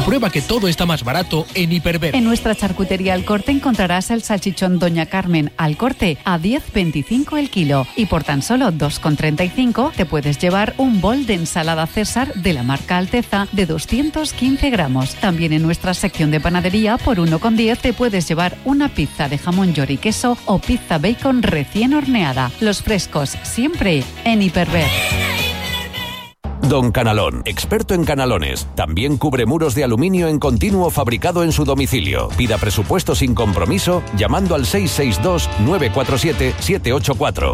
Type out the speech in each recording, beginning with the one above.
Comprueba que todo está más barato en Hiperver. En nuestra charcutería Al Corte encontrarás el salchichón Doña Carmen Al Corte a 10,25 el kilo. Y por tan solo 2,35 te puedes llevar un bol de ensalada César de la marca Alteza de 215 gramos. También en nuestra sección de panadería por 1,10 te puedes llevar una pizza de jamón york y queso o pizza bacon recién horneada. Los frescos siempre en Hiperver. Don Canalón, experto en canalones. También cubre muros de aluminio en continuo fabricado en su domicilio. Pida presupuesto sin compromiso llamando al 662-947-784.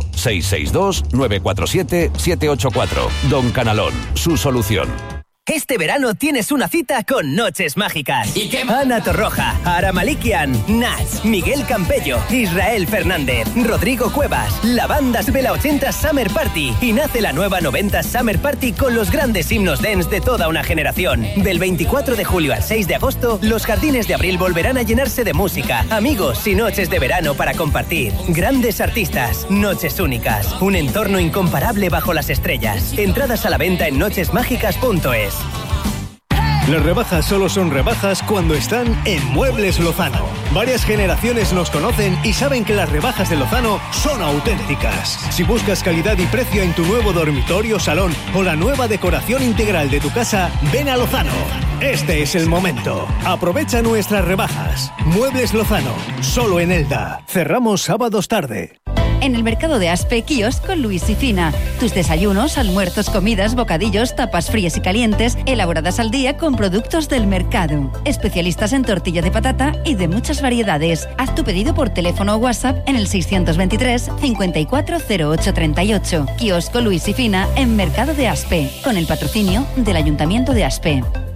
662-947-784. Don Canalón, su solución. Este verano tienes una cita con Noches Mágicas. ¿Y qué? Ana Torroja, Ara Malikian, Nats, Miguel Campello, Israel Fernández, Rodrigo Cuevas, la banda de la 80 Summer Party y nace la nueva 90 Summer Party con los grandes himnos dance de toda una generación. Del 24 de julio al 6 de agosto, los jardines de abril volverán a llenarse de música, amigos y noches de verano para compartir. Grandes artistas, noches únicas, un entorno incomparable bajo las estrellas. Entradas a la venta en nochesmágicas.es. Las rebajas solo son rebajas cuando están en Muebles Lozano. Varias generaciones nos conocen y saben que las rebajas de Lozano son auténticas. Si buscas calidad y precio en tu nuevo dormitorio, salón o la nueva decoración integral de tu casa, ven a Lozano. Este es el momento. Aprovecha nuestras rebajas. Muebles Lozano, solo en Elda. Cerramos sábados tarde. En el mercado de Aspe, kiosco Luis y Fina. Tus desayunos, almuerzos, comidas, bocadillos, tapas frías y calientes, elaboradas al día con productos del mercado. Especialistas en tortilla de patata y de muchas variedades. Haz tu pedido por teléfono o WhatsApp en el 623 540838. Kiosco Luis y Fina en Mercado de Aspe, con el patrocinio del Ayuntamiento de Aspe.